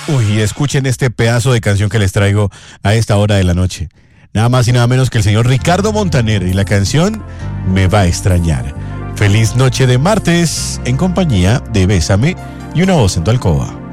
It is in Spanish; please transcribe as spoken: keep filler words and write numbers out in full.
Uy, escuchen este pedazo de canción que les traigo a esta hora de la noche. Nada más y nada menos que el señor Ricardo Montaner, y la canción Me va a extrañar. Feliz noche de martes en compañía de Bésame y una voz en tu alcoba.